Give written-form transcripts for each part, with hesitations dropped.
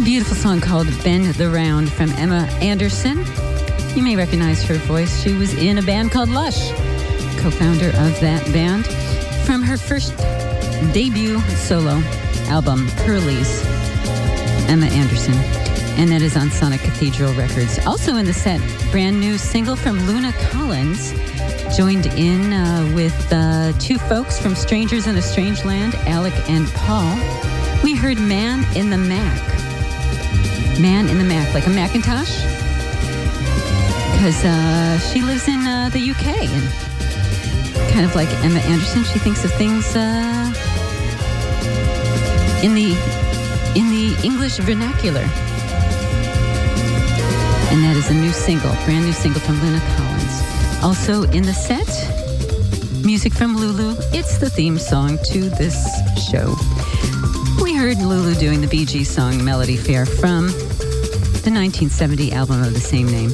beautiful song called Bend the Round from Emma Anderson. You may recognize her voice. She was in a band called Lush, co-founder of that band. From her first debut solo album, Pearlies, Emma Anderson. And that is on Sonic Cathedral Records. Also in the set, brand new single from Luna Collins, joined in with two folks from Strangers in a Strange Land, Alec and Paul. We heard Man in the Mac. Man in the Mac, like a Macintosh. Because she lives in the UK, and kind of like Emma Anderson, she thinks of things in the English vernacular. And that is a new single, brand new single from Luna Collins. Also in the set, music from Lulu. It's the theme song to this show. We heard Lulu doing the Bee Gees song Melody Fair from the 1970 album of the same name.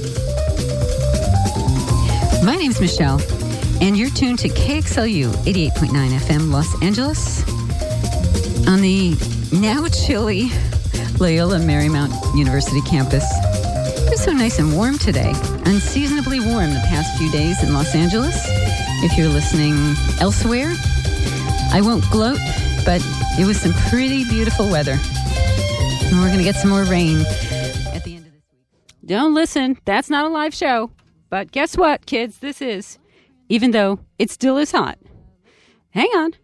My name's Michelle, and you're tuned to KXLU 88.9 FM Los Angeles on the now chilly Loyola Marymount University campus. It's so nice and warm today, unseasonably warm the past few days in Los Angeles. If you're listening elsewhere, I won't gloat, but it was some pretty beautiful weather. And we're going to get some more rain at the end of this week. Don't listen, that's not a live show. But guess what, kids? This is, even though it still is hot. Hang on.